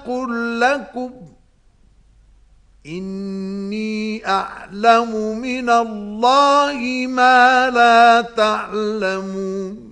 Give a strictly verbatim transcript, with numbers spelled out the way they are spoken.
أقل لكم إني أعلم من الله ما لا تعلمون